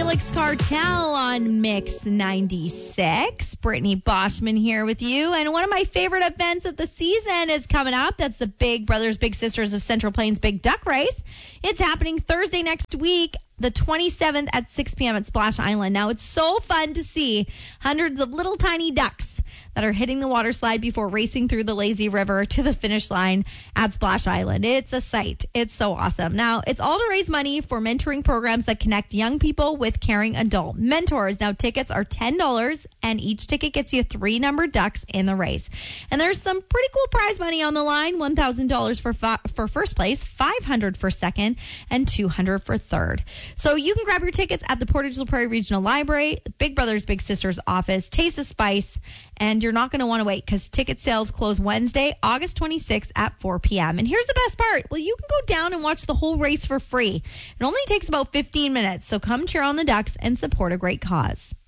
Felix Cartel on Mix 96. Brittany Boschman here with you. And one of my favorite events of the season is coming up. That's the Big Brothers Big Sisters of Central Plains Big Duck Race. It's happening Thursday next week, the 27th at 6 p.m. at Splash Island. Now, it's so fun to see hundreds of little tiny ducks that are hitting the water slide before racing through the lazy river to the finish line at Splash Island. It's a sight. It's so awesome. Now, it's all to raise money for mentoring programs that connect young people with caring adult mentors. Now, tickets are $10, and each ticket gets you 3 numbered ducks in the race. And there's some pretty cool prize money on the line: $1,000 for first place, $500 for second, and $200 for third. So you can grab your tickets at the Portage La Prairie Regional Library, Big Brothers Big Sisters office, Taste of Spice, and you're not going to want to wait because ticket sales close Wednesday, August 26th at 4 p.m. And here's the best part. Well, you can go down and watch the whole race for free. It only takes about 15 minutes, so come cheer on the Ducks and support a great cause.